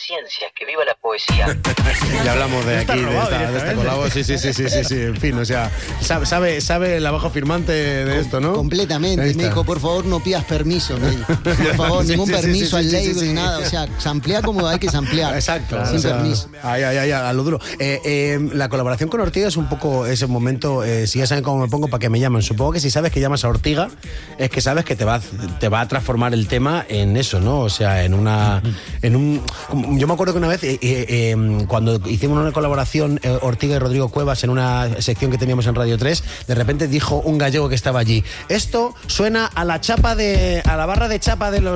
ciencia, que viva la poesía. Ya hablamos de aquí, de esta colabo. Sí. En fin, o sea, sabe el abajo firmante de esto, ¿no? Completamente. Me dijo, por favor, no pidas permiso. Me dijo. Por favor, ningún permiso al label, nada. O sea, samplea como hay que samplear. Exacto. Sin permiso. A lo duro. La colaboración con Ortiga es un poco ese momento, si ya saben cómo me pongo, para que me llamen. Supongo que si sabes que llamas a Ortiga, es que sabes que te va a transformar el tema en eso, ¿no? O sea, yo me acuerdo que una vez, cuando hicimos una colaboración, Ortiga y Rodrigo Cuevas, en una sección que teníamos en Radio 3, de repente dijo un gallego que estaba allí: esto suena a la chapa a la barra de chapa de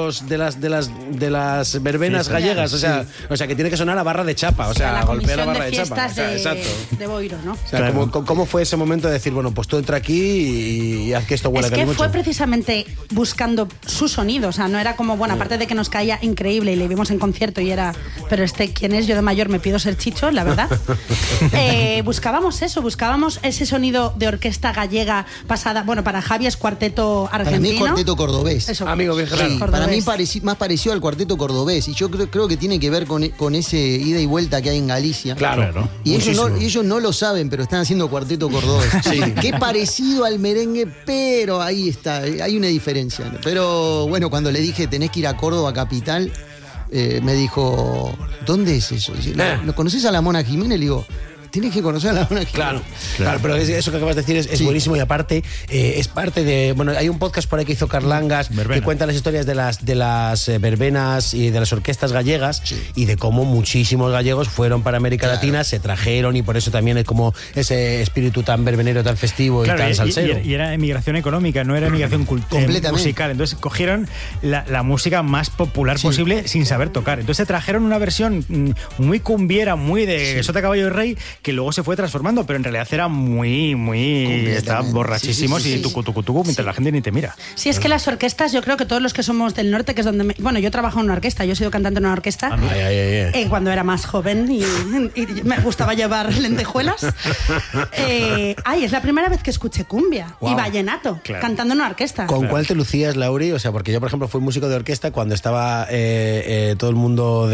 las verbenas gallegas, o sea, que tiene que sonar a barra de chapa, o sea, golpear la barra de chapa. Exacto. De Boiro, ¿no? O sea, ¿cómo fue ese momento de decir, bueno, pues tú entra aquí y haz que esto huela que fue precisamente buscando su sonido, o sea, no era como, bueno, aparte de que nos caía increíble y le vimos en concierto y era, pero ¿quién es? Yo de mayor me pido ser Chicho, la verdad. Buscábamos ese sonido de orquesta gallega pasada, bueno, para Javi es cuarteto argentino. Para mí es cuarteto cordobés. Eso, amigo, bien claro. Sí, para mí más parecido al cuarteto cordobés, y yo creo que tiene que ver con ese ida y vuelta que hay en Galicia. Claro. Y ellos no lo saben, pero están haciendo cuarteto cordobés. Sí. Que es parecido al merengue, pero ahí está, hay una diferencia. Pero bueno, cuando le dije tenés que ir a Córdoba capital, me dijo, ¿dónde es eso? Dice, ¿lo conoces a la Mona Jiménez? Le digo, tienes que conocer a la Mona Jiménez. Claro, pero eso que acabas de decir es buenísimo, y aparte es parte de, bueno, hay un podcast por ahí que hizo Carlangas que cuenta las historias de las verbenas y de las orquestas gallegas, y de cómo muchísimos gallegos fueron para América Latina, se trajeron, y por eso también es como ese espíritu tan verbenero, tan festivo y tan salsero. Y era emigración económica, no era emigración musical. Entonces cogieron la música más popular posible sin saber tocar. Entonces trajeron una versión muy cumbiera, muy de Sota, Caballo y Rey, que luego se fue transformando, pero en realidad era muy estaban borrachísimos y tucu, mientras la gente ni te mira. Sí, es que las orquestas, yo creo que todos los que somos del norte, que es donde bueno, yo trabajo en una orquesta, yo he sido cantante en una orquesta cuando era más joven y me gustaba llevar lentejuelas. Es la primera vez que escuché cumbia y vallenato cantando en una orquesta. ¿Con cuál te lucías, Lauri? O sea, porque yo, por ejemplo, fui músico de orquesta cuando estaba todo el mundo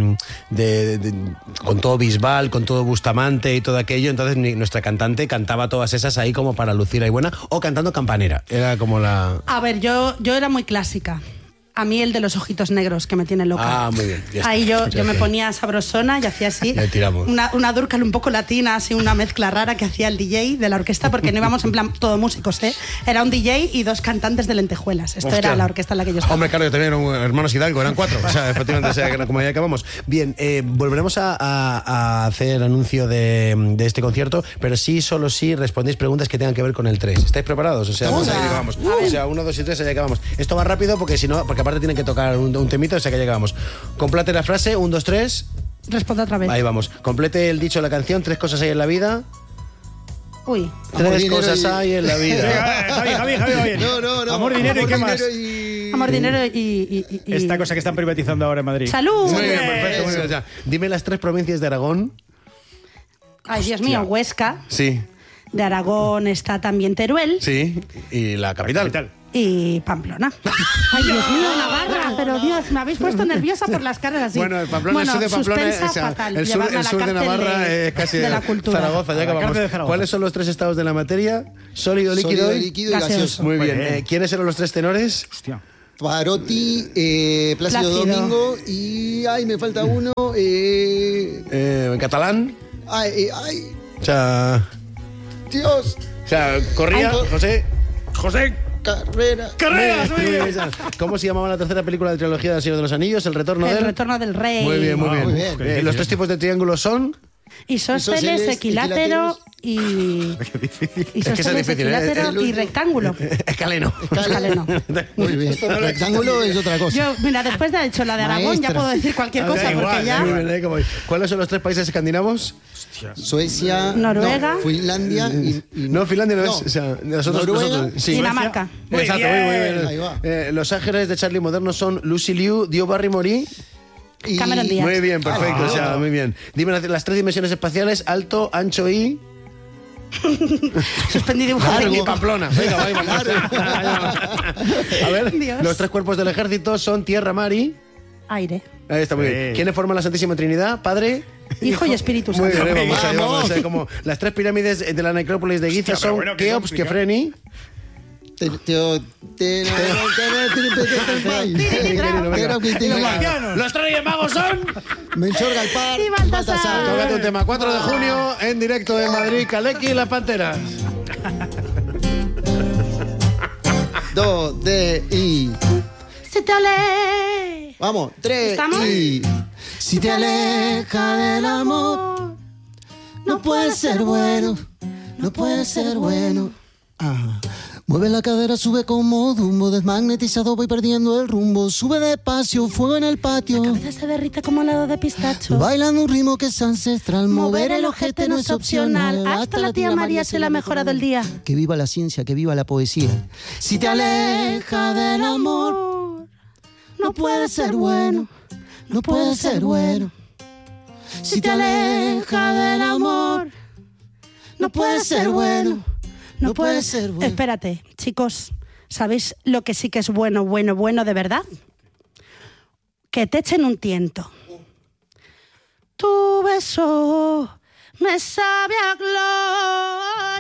con todo Bisbal, con todo Bustamante y todo aquello, entonces nuestra cantante cantaba todas esas ahí como para lucir ahí buena, o cantando campanera, era como la... A ver, yo era muy clásica. A mí el de los ojitos negros, que me tiene loca. Ah, muy bien. Ahí yo me ponía sabrosona y hacía así. Ya tiramos. Una Dúrcal un poco latina, así una mezcla rara que hacía el DJ de la orquesta, porque no íbamos en plan todo músicos, ¿eh? Era un DJ y dos cantantes de lentejuelas. Esto era la orquesta en la que yo estaba. Hombre, claro, yo también eran hermanos Hidalgo, eran 4. O sea, efectivamente, como ya acabamos. Bien, volveremos a hacer anuncio de este concierto, pero solo si respondéis preguntas que tengan que ver con el 3. ¿Estáis preparados? O sea, acabamos. O sea, 1, 2 y 3, allá acabamos. Esto va rápido porque si no, aparte tienen que tocar un temito, o sea que llegamos. Complete la frase, 1, 2, 3. Responde otra vez. Ahí vamos. Complete el dicho de la canción, 3 cosas hay en la vida. Uy. 3 cosas hay en la vida. Javi. No. Amor, dinero y qué más. Amor, dinero y... Esta cosa que están privatizando ahora en Madrid. ¡Salud! Muy bien, perfecto. Muy bien, ya. Dime las 3 provincias de Aragón. Ay, Dios mío, Huesca. Sí. De Aragón está también Teruel. Sí. Y la capital. Y Pamplona. Ay, Dios mío, Navarra, pero Dios, me habéis puesto nerviosa por las caras así. Bueno, Pamplona, el sur de Pamplona, fatal. el sur de Navarra es casi de la cultura. Zaragoza, ya acabamos. ¿Cuáles son los 3 estados de la materia? Sólido, líquido y gaseoso. Muy bien. ¿Quiénes eran los 3 tenores? Hostia. Pavarotti, Plácido Domingo y... Ay, me falta uno. En catalán. Ay. O sea... Dios. O sea, Corría, José... Carreras, muy bien. ¿Cómo se llamaba la tercera película de trilogía del Señor de los Anillos? El retorno del rey. Muy bien. Los 3 tipos de triángulos son... Isósceles, equilátero y... Isósceles, equilátero y rectángulo. Escaleno. Muy bien. Rectángulo es otra cosa. Yo, mira, después de haber hecho la de Aragón, ya puedo decir cualquier cosa, porque ya... Muy bien, ¿cuáles son los 3 países escandinavos? Suecia, Noruega, Finlandia y no, Finlandia no es, o sea, nosotros sí. Dinamarca. Exacto, muy bien. Los ángeles de Charlie modernos son Lucy Liu, Dio Barrymore y Cameron Díaz. Muy bien, perfecto, o sea, muy bien. Dime las 3 dimensiones espaciales: alto, ancho y... Suspendido y Pamplona. Venga, vamos. A ver, Dios. Los 3 cuerpos del ejército son tierra, mar y... Aire. Ahí está muy bien. ¿Quiénes forman la Santísima Trinidad? Padre, Hijo y Espíritu muy Santo. bien, vamos a ver como las 3 pirámides de la necrópolis de Giza son Keops, Kefreni. Los 3 Reyes Magos son Melchor, Gaspar y Baltasar. Tócate un tema. 4 de junio en directo de Madrid, Kaleki y las Panteras. Do, de, y. Se te ale. Vamos, 3 ¿Estamos? y. Si te aleja del amor, no puede ser bueno, no puede ser bueno. Ah. Mueve la cadera, sube como Dumbo, desmagnetizado voy perdiendo el rumbo. Sube despacio, fuego en el patio. La cabeza se derrite como helado de pistacho. Bailando un ritmo que es ancestral. Mover el ojete no es opcional. Hasta la tía María se la mejora del día. Que viva la ciencia, que viva la poesía. Si te aleja del amor, no puede ser bueno, no puede ser bueno. Si te aleja del amor, no puede ser bueno, no puede ser bueno. Espérate, chicos, ¿sabéis lo que sí que es bueno, bueno, bueno de verdad? Que te echen un tiento. Tu beso me sabe a gloria.